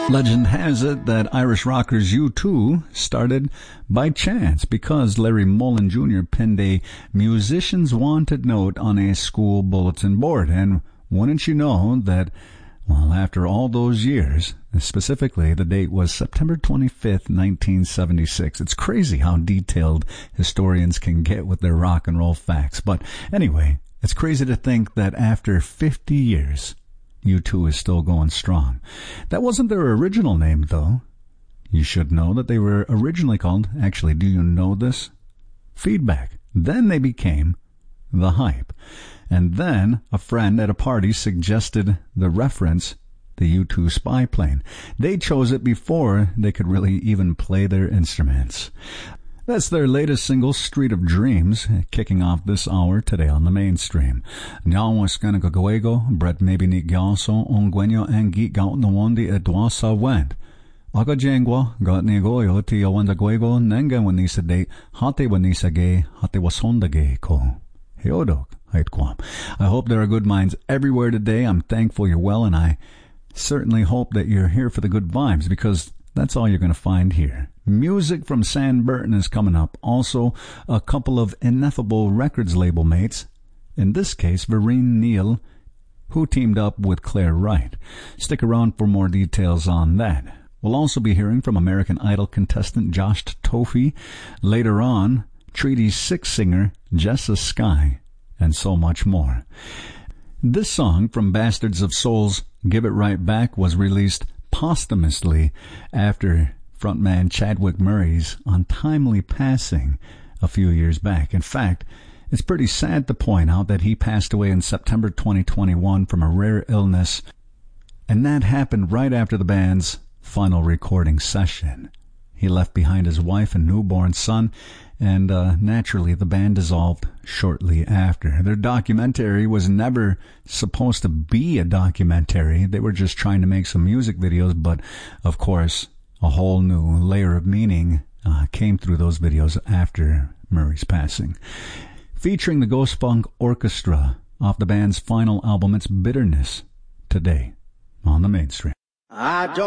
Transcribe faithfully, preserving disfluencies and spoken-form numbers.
Legend has it that Irish rockers U two started by chance because Larry Mullen Junior pinned a musician's wanted note on a school bulletin board. And wouldn't you know that, well, after all those years, specifically the date was September twenty-fifth, nineteen seventy-six. It's crazy how detailed historians can get with their rock and roll facts. But anyway, it's crazy to think that after fifty years, U two is still going strong. That wasn't their original name, though. You should know that they were originally called, actually, do you know this? Feedback. Then they became The Hype. And then a friend at a party suggested the reference, the U two spy plane. They chose it before they could really even play their instruments. That's their latest single, Street of Dreams, kicking off this hour today on the mainstream. Nyawaskana Gagwego, Brett Maybe Ni Gyaso, Ongwenyo and Geek Gout Nawondi Edwasa went. Aga Jengwa, Got Nigoyo, Tia Wanda Gwego, Nenga Wanisa De, Hate Wanisa Gay, Hate Wasonda Gay Ko. Heodok, Haitquam. I hope there are good minds everywhere today. I'm thankful you're well, and I certainly hope that you're here for the good vibes, because that's all you're going to find here. Music from San Burton is coming up. Also, a couple of Ineffable Records label mates. In this case, Vereen Neal, who teamed up with Claire Wright. Stick around for more details on that. We'll also be hearing from American Idol contestant Josh Tofi. Later on, Treaty six singer Jessa Sky, and so much more. This song from Bastards of Soul's Give It Right Back was released posthumously after frontman Chadwick Murray's untimely passing a few years back. In fact, it's pretty sad to point out that he passed away in September twenty twenty-one from a rare illness, and that happened right after the band's final recording session. He left behind his wife and newborn son, and uh, naturally the band dissolved shortly after. Their documentary was never supposed to be a documentary. They were just trying to make some music videos, but of course a whole new layer of meaning uh, came through those videos after Murray's passing. Featuring the Ghost Funk Orchestra off the band's final album, It's Bitterness, today on the mainstream. I don't